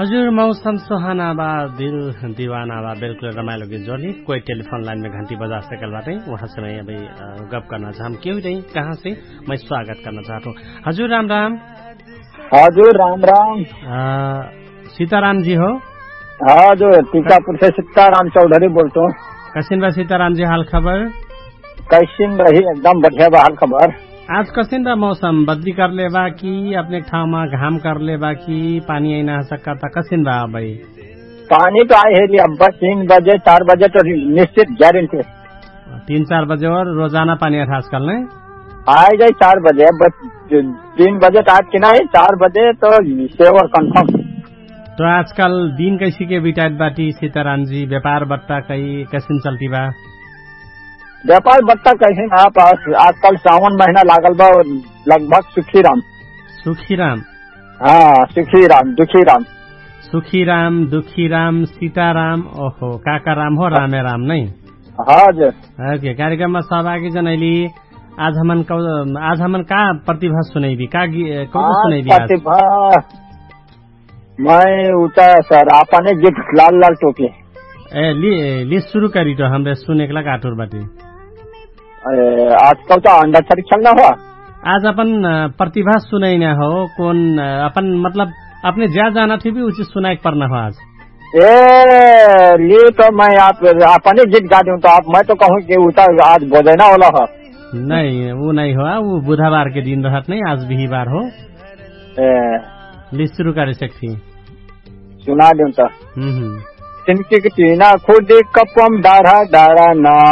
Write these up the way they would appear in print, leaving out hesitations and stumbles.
हजुर मौसम सुहाना बा दिल दीवाना बा बिल्कुल रमाइलो गीत जोड़ी कोई टेलीफोन लाइन में घंटी बजा सकल बाटे वहाँ से मैं अभी गप करना चाहूँ क्यों नहीं कहाँ से मैं स्वागत करना चाहता हूँ। हजुर राम राम। हजुर राम राम। सीताराम जी हो? हजुर टीकापुर से सीताराम चौधरी बोलता हूँ। कैसिन बा सीताराम जी हाल खबर? कैसिन रही एकदम बढ़िया बा हाल खबर। आज कसिन बा मौसम बदली कर ले बा कि अपने ठाव में घाम कर ले बा कि पानी आई ना सकता था कसिन बा भाई? पानी तो आए है अब 3 बजे 4 बजे तो निश्चित गारंटी 3-4 बजे और रोजाना पानी है आजकल नहीं आए जाए 4 बजे बस 3 बजे तो आज की नहीं 4 बजे तो सेवर कंफर्म। तो आजकल दिन कैसी के बिटाइट बाटी सीताराम जी व्यापार बट्टा कई कैसे चलती बा? व्यापार बट्टा कैसे ना पास आजकल सावन महीना लागल बा लगभग सुखीराम। सुखीराम? हाँ सुखीराम दुखीराम। सुखीराम दुखीराम सीताराम ओहो काका राम हो रामे राम नहीं? हजुर। ओके कार्यक्रम में सहभागी जनैली आज हमन का प्रतिभा सुनैबी का सुनैबी प्रतिभा मैं उता सर आपने गीत लाल लाल टोपी ली शुरू करी तो हमरे सुने के लगा आटुर बाटी आजकल तो अंडा छड़ी चलना हुआ आज अपन प्रतिभा सुनैना हो कौन अपन मतलब अपने जा जाना थी भी उचित सुनाई पड़ना हो आज। ये तो मैं आप अपने गीत गा दूं तो आप मैं तो कहूँ कि उता आज बोलेना वाला हो नहीं वो नहीं हुआ वो बुधवार के दिन रहत नहीं आज बिहीबार हो लिस्ट शुरू कर सकती सुना दूं तो तिनकी टीना खुद कपम डारा डारा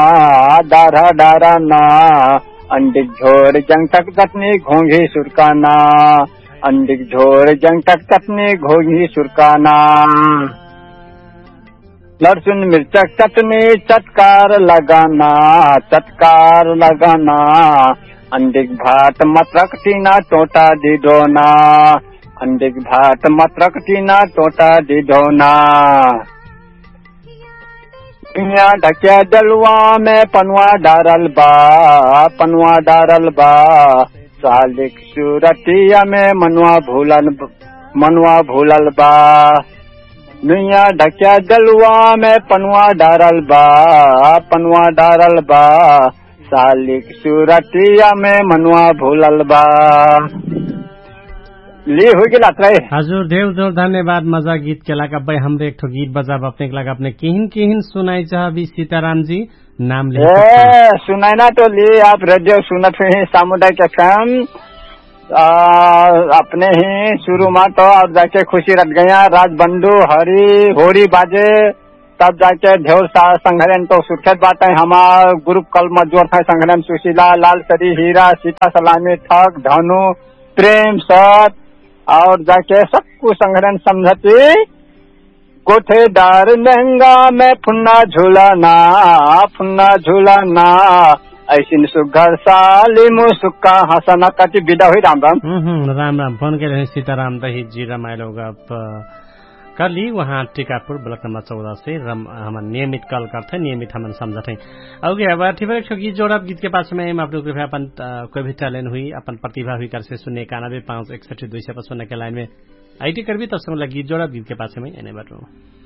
ना अंडिक झोर जंग तक तटनी घोंघी सुरकाना अंडिक झोर जंग तक तटनी घोंघी सुरकाना लहसुन मिर्चक चटनी चटकार लगाना अंडिक भात मत्रक टीना टोटा डिडोना अंडिक भात मत्रक टीना टोटा डिडोना दुनिया ढकिया डलवा में पनवा डारल बा सालिक सूरतिया में मनवा भूलल बा दुनिया ढकिया डलवा में पनवा डारल बा सालिक सूरतिया में मनवा भूलल बा। ली हो गया हजुर देव जोर धन्यवाद मजा गीत के लगा भाई हमरे एक ठो गीत बजाब अपने के लगा अपने किहिन सुनाई चाह भी सीताराम जी नाम ले सुनाई ना तो ली आप रेडियो सुनत हुए सामुदायिक एफएम अपने ही शुरू में तो अब जाके खुशी रख गया राज बंडू हरी होरी बाजे तब जाके ढेर संघरन तो सुर्खेत बात है हमार ग्रुप कल मजदूर था संघरन सुशीला लाल सरी हीरा सीता सलामी ठग धनु प्रेम सत और जाके सबको संग्रहण समझती कोठेदार लहंगा में फुन्ना झूलाना ऐसी सुघर साली मुसुक्का हसना कति विदा हुई राम राम फोन के रहे सीताराम दही जी रमाइलो कर ली वहाँ टीकापुर ब्लॉक नंबर 14 से हम नियमित कॉल करते नियमित हम समझते ओके अब ठीक है गीत जोड़ा गीत के पास में आप लोग अपन कोई भी टैलेंट हुई अपन प्रतिभा हुई कर से सुनने 91 5 61 200 पर सुनने के लाइन में आईटी कर भी तब से गीत जोड़ा गीत के पास में एने बैठो।